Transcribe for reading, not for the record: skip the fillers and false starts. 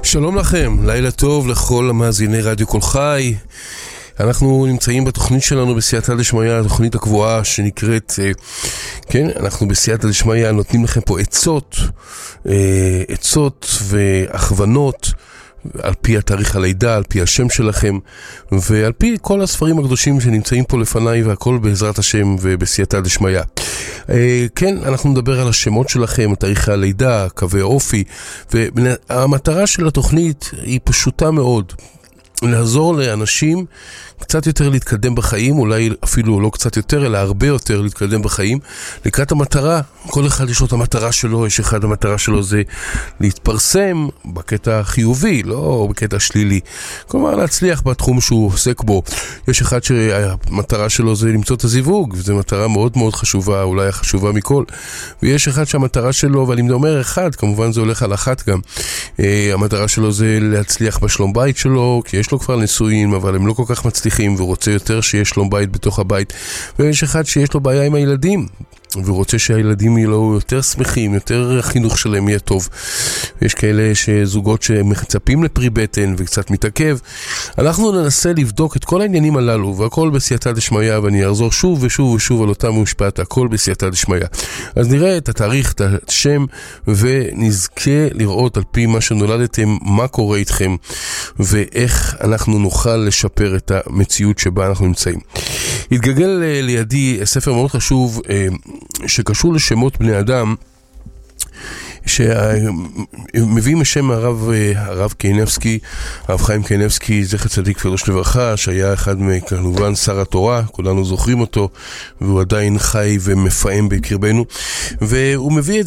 שלום לכם, לילה טוב לכל המאזיני רדיו כל חי. אנחנו נמצאים בתוכנית שלנו בסייעתא דשמיא, התוכנית הקבועה שנקראת, אנחנו בסייעתא דשמיא נותנים לכם פה עצות והכוונות על פי התאריך הלידה, על פי השם שלכם ועל פי כל הספרים הקדושים שנמצאים פה לפניי, והכל בעזרת השם ובסייעתא דשמיא. אנחנו נדבר על השמות שלכם, תאריכי הלידה, קווי אופי, והמטרה של התוכנית היא פשוטה מאוד, לעזור לאנשים קצת יותר להתקדם בחיים, אולי אפילו לא קצת יותר, אלא הרבה יותר להתקדם בחיים, לקראת המטרה. כל אחד יש לו את המטרה שלו, יש אחד המטרה שלו זה להתפרסם בקטע חיובי, לא בקטע שלילי. כלומר, להצליח בתחום שהוא עוסק בו. יש אחד שהמטרה שלו זה למצוא את הזיווג, וזו מטרה מאוד מאוד חשובה, אולי החשובה מכל. ויש אחד שהמטרה שלו, ואני אומר אחד, כמובן זה הולך על אחת גם, המטרה שלו זה להצליח בשלום בית שלו, כי יש לו כבר נישואים, אבל הם לא כל כך מצליחים, ורוצה יותר שיש שלום בית בתוך הבית. ויש אחד שיש לו בעיה עם הילדים, ורוצה שהילדים יהיו יותר שמחים, יותר החינוך שלהם יהיה טוב. יש כאלה שזוגות שמצפים לפרי בטן וקצת מתעכב. אנחנו ננסה לבדוק את כל העניינים הללו, והכל בסייעתא דשמיא, ואני אחזור שוב ושוב ושוב על אותם משפט, הכל בסייעתא דשמיא. אז נראה את התאריך, את השם, ונזכה לראות על פי מה שנולדתם, מה קורה איתכם, ואיך אנחנו נוכל לשפר את המציאות שבה אנחנו נמצאים. התגלגל לידי ספר מאוד חשוב שקשור לשמות בני אדם, שמביא משם הרב קיינבסקי, הרב חיים קיינבסקי, זכר צדיק וקדוש לברכה, שהיה אחד מכמובן שר התורה, כולנו זוכרים אותו, והוא עדיין חי ומפעם בקרבנו, והוא מביא את